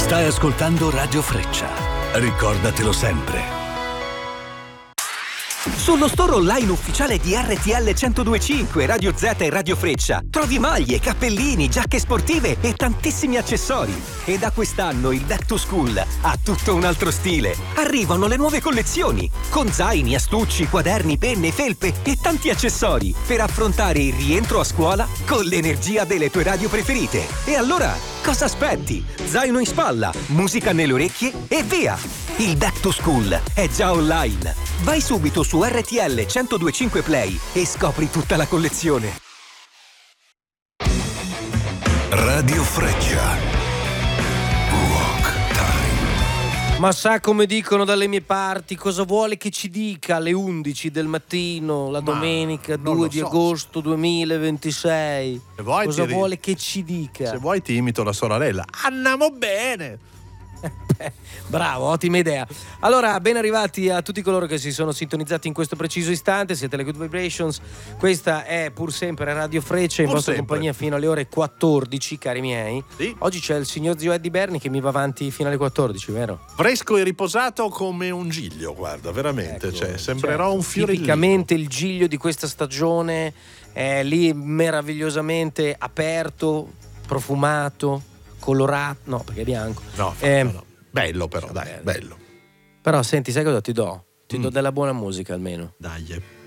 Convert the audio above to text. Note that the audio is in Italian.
Stai ascoltando Radio Freccia. Ricordatelo sempre. Sullo store online ufficiale di RTL 102.5, Radio Z e Radio Freccia trovi maglie, cappellini, giacche sportive e tantissimi accessori. E da quest'anno il Back to School ha tutto un altro stile. Arrivano le nuove collezioni con zaini, astucci, quaderni, penne, felpe e tanti accessori per affrontare il rientro a scuola con l'energia delle tue radio preferite. E allora, cosa aspetti? Zaino in spalla, musica nelle orecchie e via! Il Back to School è già online. Vai subito su RTL 102.5 Play e scopri tutta la collezione. Radio Freccia. Rock Time. Ma sa come dicono dalle mie parti, cosa vuole che ci dica alle 11 del mattino, la domenica 2 di agosto 2026? Cosa vuole che ci dica? Se vuoi ti imito la sorella. Andiamo bene! Bravo, ottima idea. Allora, ben arrivati a tutti coloro che si sono sintonizzati in questo preciso istante. Siete le Good Vibrations. Questa è pur sempre Radio Freccia, in vostra compagnia fino alle ore 14, cari miei. Sì. Oggi c'è il signor zio Eddie Berni che mi va avanti fino alle 14, vero? Fresco e riposato come un giglio, guarda, veramente, ecco, cioè, sembrerò un fiorellino. Tipicamente il giglio di questa stagione è lì meravigliosamente aperto, profumato, colorato, no, perché è bianco. No. Bello però, dai, bello. Però senti, sai cosa ti do? Ti do della buona musica almeno. Dai.